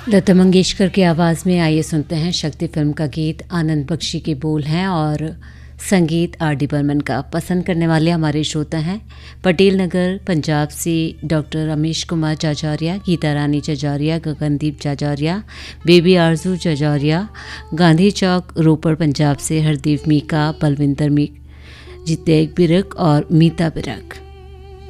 लता मंगेशकर की आवाज़ में आइए सुनते हैं शक्ति फिल्म का गीत। आनंद बख्शी के बोल हैं और संगीत आर डी बर्मन का। पसंद करने वाले हमारे श्रोता हैं पटेल नगर पंजाब से डॉक्टर रमेश कुमार जाजौरिया, गीता रानी जाजौरिया, गगनदीप जाजौरिया, बेबी आरजू जाजौरिया, गांधी चौक रोपड़ पंजाब से हरदीप मीका, बलविंदर मीक, जितेक बिरक और मीता बिरक।